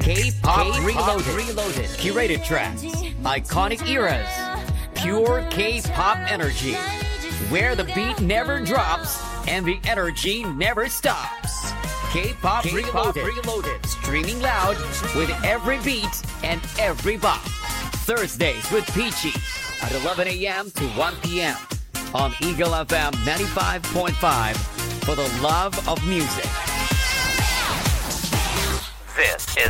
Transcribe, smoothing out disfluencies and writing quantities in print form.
K-Pop Reloaded. Curated tracks. Iconic eras. Pure K-Pop energy. Where the beat never drops and the energy never stops. K-Pop Reloaded. Streaming loud with every beat and every bop. Thursdays with Peachy at 11 a.m. to 1 p.m. on Eagle FM 95.5 for the love of music. This is